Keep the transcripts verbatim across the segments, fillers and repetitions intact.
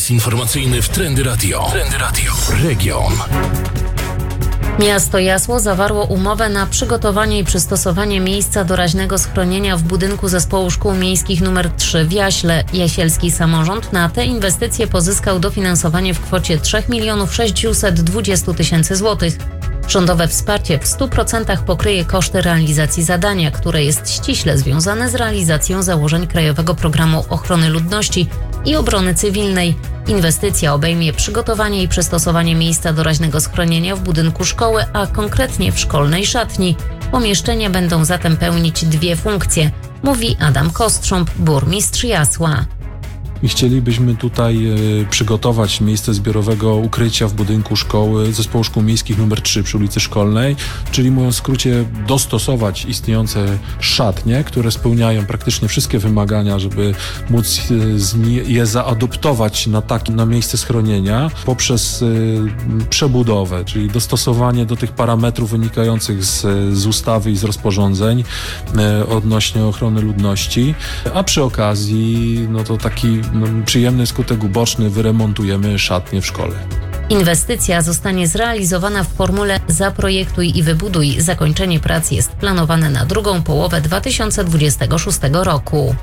Ekspres informacyjny w Trendy Radio. Trendy Radio. Region. Miasto Jasło zawarło umowę na przygotowanie i przystosowanie miejsca doraźnego schronienia w budynku Zespołu Szkół Miejskich nr trzy w Jaśle. Jasielski samorząd na tę inwestycję pozyskał dofinansowanie w kwocie trzy miliony sześćset dwadzieścia tysięcy złotych. Rządowe wsparcie w stu procentach pokryje koszty realizacji zadania, które jest ściśle związane z realizacją założeń Krajowego Programu Ochrony Ludności i Obrony Cywilnej. Inwestycja obejmie przygotowanie i przystosowanie miejsca doraźnego schronienia w budynku szkoły, a konkretnie w szkolnej szatni. Pomieszczenia będą zatem pełnić dwie funkcje, mówi Adam Kostrząb, burmistrz Jasła. I chcielibyśmy tutaj y, przygotować miejsce zbiorowego ukrycia w budynku szkoły Zespołu Szkół Miejskich nr trzy przy ulicy Szkolnej, czyli mówiąc w skrócie dostosować istniejące szatnie, które spełniają praktycznie wszystkie wymagania, żeby móc y, z nie, je zaadoptować na, taki, na miejsce schronienia poprzez y, przebudowę, czyli dostosowanie do tych parametrów wynikających z, z ustawy i z rozporządzeń y, odnośnie ochrony ludności, a przy okazji no to taki No, przyjemny skutek uboczny, wyremontujemy szatnię w szkole. Inwestycja zostanie zrealizowana w formule zaprojektuj i wybuduj. Zakończenie prac jest planowane na drugą połowę dwa tysiące dwudziestego szóstego roku.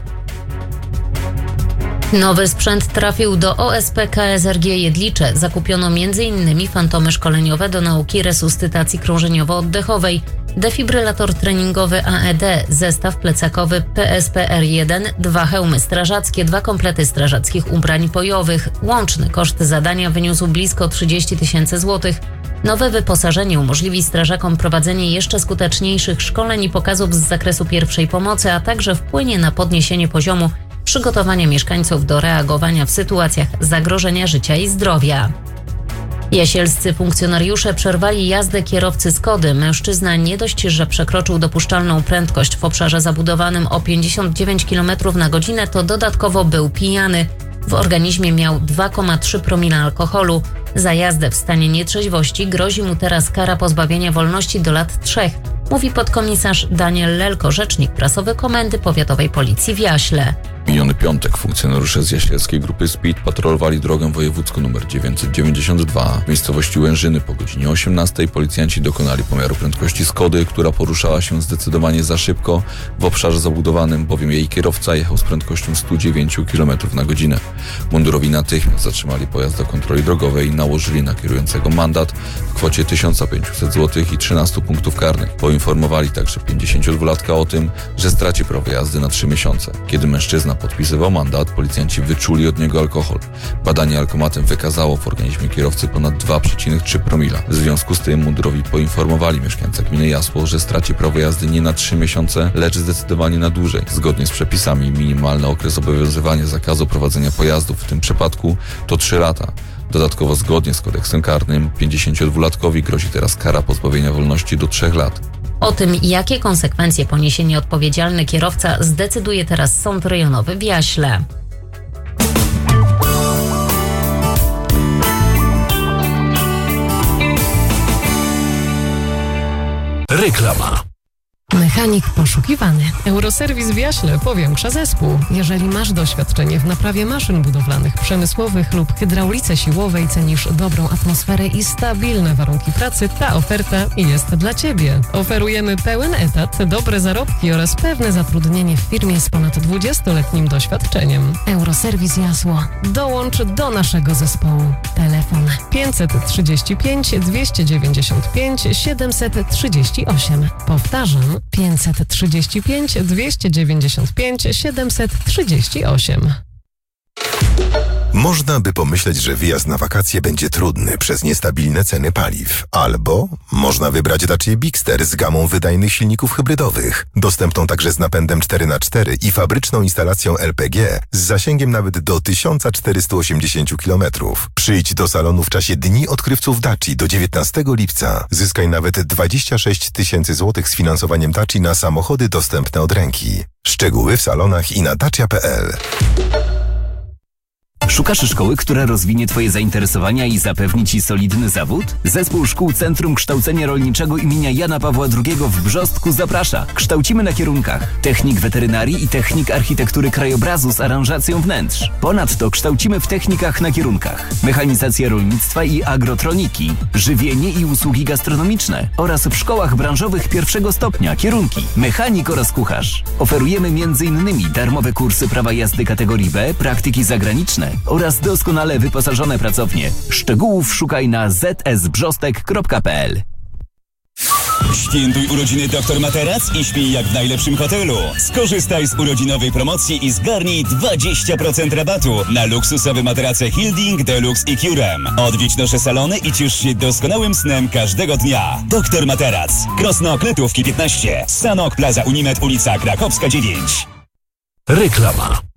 Nowy sprzęt trafił do O S P K S R G Jedlicze. Zakupiono m in fantomy szkoleniowe do nauki resuscytacji krążeniowo-oddechowej, defibrylator treningowy A E D, zestaw plecakowy P S P R jeden, dwa hełmy strażackie, dwa komplety strażackich ubrań bojowych. Łączny koszt zadania wyniósł blisko trzydzieści tysięcy złotych. Nowe wyposażenie umożliwi strażakom prowadzenie jeszcze skuteczniejszych szkoleń i pokazów z zakresu pierwszej pomocy, a także wpłynie na podniesienie poziomu przygotowania mieszkańców do reagowania w sytuacjach zagrożenia życia i zdrowia. Jasielscy funkcjonariusze przerwali jazdę kierowcy Skody. Mężczyzna nie dość, że przekroczył dopuszczalną prędkość w obszarze zabudowanym o pięćdziesiąt dziewięć kilometrów na godzinę, to dodatkowo był pijany. W organizmie miał dwa przecinek trzy promila alkoholu. Za jazdę w stanie nietrzeźwości grozi mu teraz kara pozbawienia wolności do lat trzech, mówi podkomisarz Daniel Lelko, rzecznik prasowy Komendy Powiatowej Policji w Jaśle. Miniony piątek funkcjonariusze z Jaśleckiej Grupy Speed patrolowali drogę wojewódzką nr dziewięćset dziewięćdziesiąt dwa. W miejscowości Łężyny po godzinie osiemnastej policjanci dokonali pomiaru prędkości Skody, która poruszała się zdecydowanie za szybko w obszarze zabudowanym, bowiem jej kierowca jechał z prędkością sto dziewięć kilometrów na godzinę. Mundurowi natychmiast zatrzymali pojazd do kontroli drogowej i nałożyli na kierującego mandat w kwocie tysiąc pięćset złotych i trzynaście punktów karnych. Poinformowali także pięćdziesięciodwulatka o tym, że straci prawo jazdy na trzy miesiące. Kiedy mężczyzna podpisywał mandat, policjanci wyczuli od niego alkohol. Badanie alkomatem wykazało w organizmie kierowcy ponad dwa przecinek trzy promila. W związku z tym mundurowi poinformowali mieszkańca gminy Jasło, że straci prawo jazdy nie na trzy miesiące, lecz zdecydowanie na dłużej. Zgodnie z przepisami minimalny okres obowiązywania zakazu prowadzenia pojazdów w tym przypadku to trzy lata. Dodatkowo zgodnie z kodeksem karnym pięćdziesięciodwulatkowi grozi teraz kara pozbawienia wolności do trzech lat. O tym, jakie konsekwencje poniesie nieodpowiedzialny kierowca, zdecyduje teraz Sąd Rejonowy w Jaśle. Reklama. Mechanik poszukiwany. Euroserwis w Jaśle powiększa zespół. Jeżeli masz doświadczenie w naprawie maszyn budowlanych, przemysłowych lub hydraulice siłowej, cenisz dobrą atmosferę i stabilne warunki pracy, ta oferta jest dla Ciebie. Oferujemy pełen etat, dobre zarobki oraz pewne zatrudnienie w firmie z ponad dwudziestoletnim doświadczeniem. Euroserwis Jasło. Dołącz do naszego zespołu. Telefon pięćset trzydzieści pięć dwieście dziewięćdziesiąt pięć siedemset trzydzieści osiem. Powtarzam, pięćset trzydzieści pięć dwieście dziewięćdziesiąt pięć siedemset trzydzieści osiem. Można by pomyśleć, że wyjazd na wakacje będzie trudny przez niestabilne ceny paliw. Albo można wybrać Dacia Bigster z gamą wydajnych silników hybrydowych, dostępną także z napędem cztery na cztery i fabryczną instalacją L P G z zasięgiem nawet do tysiąc czterysta osiemdziesiąt kilometrów. Przyjdź do salonu w czasie Dni Odkrywców Daci do dziewiętnastego lipca. Zyskaj nawet dwadzieścia sześć tysięcy złotych z finansowaniem Daci na samochody dostępne od ręki. Szczegóły w salonach i na dacia kropka p l. Szukasz szkoły, która rozwinie Twoje zainteresowania i zapewni Ci solidny zawód? Zespół Szkół Centrum Kształcenia Rolniczego imienia Jana Pawła drugiego w Brzostku zaprasza. Kształcimy na kierunkach technik weterynarii i technik architektury krajobrazu z aranżacją wnętrz. Ponadto kształcimy w technikach na kierunkach mechanizacja rolnictwa i agrotroniki, żywienie i usługi gastronomiczne oraz w szkołach branżowych pierwszego stopnia kierunki mechanik oraz kucharz. Oferujemy m.in. darmowe kursy prawa jazdy kategorii B, praktyki zagraniczne oraz doskonale wyposażone pracownie. Szczegółów szukaj na z s brzostek kropka p l. Świętuj urodziny Doktor Materac i śpij jak w najlepszym hotelu. Skorzystaj z urodzinowej promocji i zgarnij dwadzieścia procent rabatu na luksusowe materace Hilding, Deluxe i Curem. Odwiedź nasze salony i ciesz się doskonałym snem każdego dnia. Doktor Materac. Krosno Kletówki piętnaście. Sanok Plaza Unimed, ulica Krakowska dziewięć. Reklama.